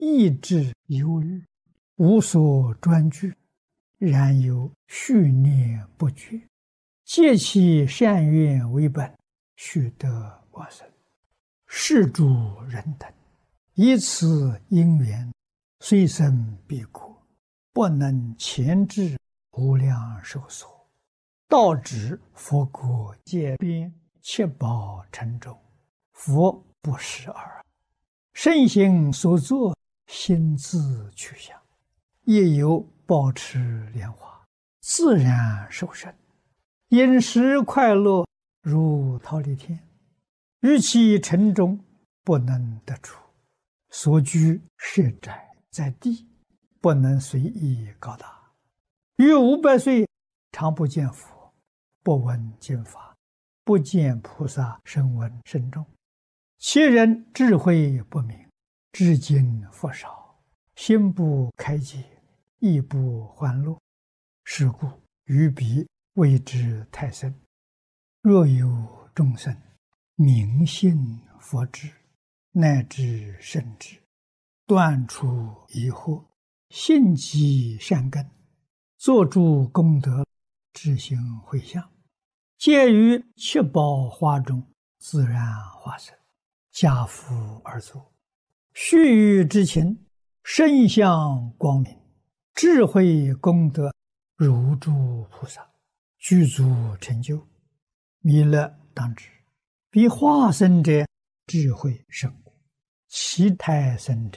意志忧郁，无所专据，然有续念不绝，借其善愿为本，须得往生。是诸人等，以此因缘，虽生彼国，不能前至无量寿所，道指佛国界边，七宝城中，佛不识耳。身行所作，心自去向，亦有保持莲花，自然受生，饮食快乐，如忉利天。于其城中，不能得出，所居舍宅在地，不能随意高大。逾500岁，常不见佛，不闻经法，不见菩萨声闻甚众。其人智慧不明，知经佛少，心不开解，亦不欢乐。是故于彼谓之太深。若有众生明信佛智，乃至圣智，断除疑惑，信积善根，作诸功德，知行回向，皆于七宝花中自然化身，家父而作。须臾之情，身相光明，智慧功德如诸菩萨，具足成就。弥勒当知，彼化身者智慧甚故，其胎生者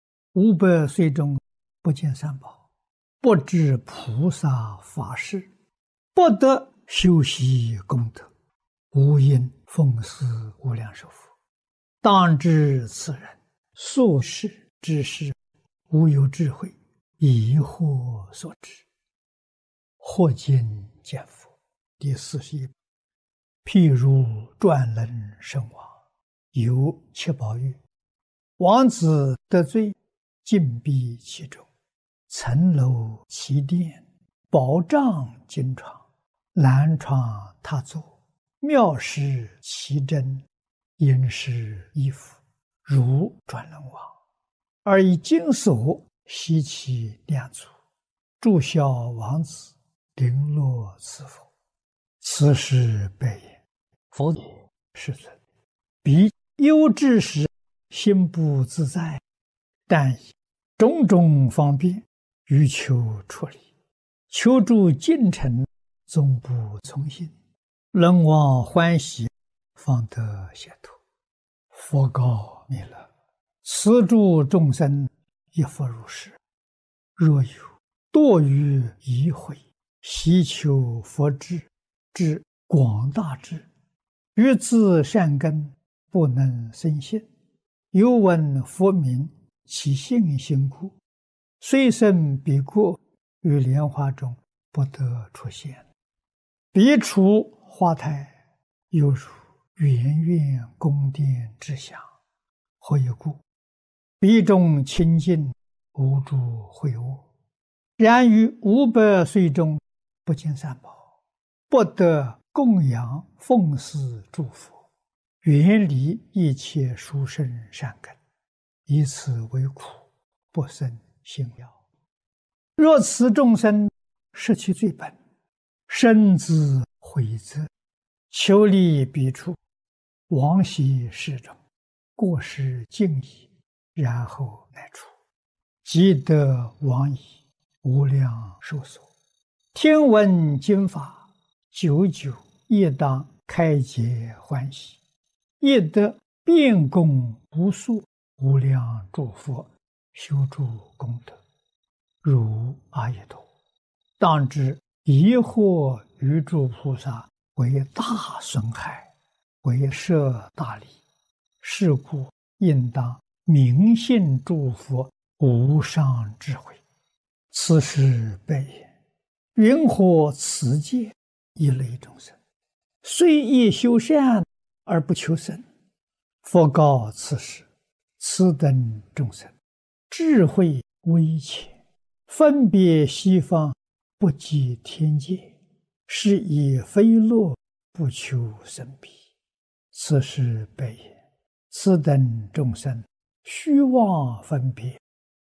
500岁中不见三宝，不知菩萨法事，不得修习功德，无因奉祀无量寿佛。当知此人所事之事，无有智慧，疑惑所致。或今见佛第41。譬如转轮圣王，有七宝玉，王子得罪，禁闭其中，层楼其殿，宝帐金床，蓝床榻座，妙饰其珍，殷实衣服，如转轮王，而以金锁悉其两足，祝孝王子，绫罗赐佛。此时白言：佛也，世尊，彼忧之时，心不自在，但以种种方便，欲求出离，求助近臣，总不从心，人望欢喜，方得解脱。佛告弥勒：此诸众生亦复如是。若有堕于疑悔，希求佛智，之广大智，于自善根，不能生信，有闻佛名，其信心故，虽生彼国，于莲花中不得出现。彼处花台，犹如圆圆宫殿之祥。何以故？彼中清净，无诸秽恶。然于500岁中，不见三宝，不得供养奉祀诸佛，远离一切殊胜善根，以此为苦，不生信要。若此众生失其罪本，深自悔责，求离彼处，往昔世中，过失尽已，然后乃出，即得往矣，无量寿所。听闻经法，久久亦当开解欢喜，亦得遍供无数无量诸佛，修诸功德，如阿逸多。当知疑惑于诸菩萨，为大损害，为摄大利。是故应当明信诸佛无上智慧。此时白言：云何此界一类众生，虽亦修善而不求生？佛告此时：此等众生，智慧微浅，分别西方，不及天界，是以非乐，不求生彼。此时白言：此等众生，虚妄分别，